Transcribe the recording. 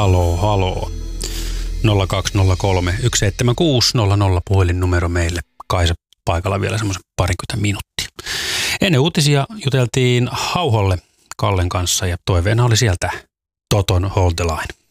haloo. 0203 176 00 puhelinnumero meille. Kaisa paikalla vielä semmoisen 20 minuuttia. Ennen uutisia juteltiin Hauholle Kallen kanssa ja toiveena oli sieltä Toton Hold the Line.